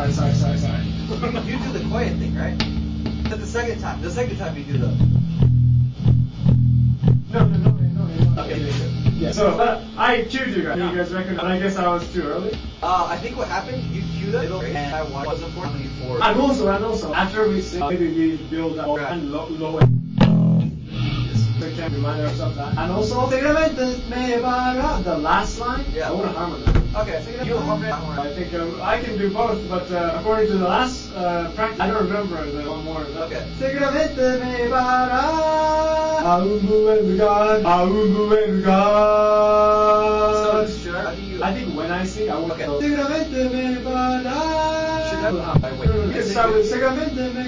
Sorry. You do the quiet thing, right? But the second time you do the... No. Okay. Yeah. So I cued you guys. You guys recognize? I guess I was too early. I think what happened, you queued up and I wasn't for And also, after we sing, maybe we build up and low can remind ourselves of that. And also, the last line, yeah. I want to harmonize. Okay, you harmonize. I think I can do both, but according to the last practice, I don't remember the one more. Okay. Seguramente me vará a un buen lugar. So sure. I think when I sing, I will. Okay. Seguramente me vará. Should I? You can start with seguramente me